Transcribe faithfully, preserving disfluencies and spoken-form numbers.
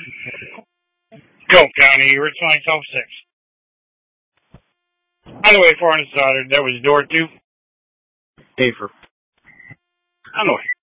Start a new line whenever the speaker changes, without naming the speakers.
Gulf County, Rich Mike twelve six. Highway four hundred started. That was door two.
Safer.
Hanoi.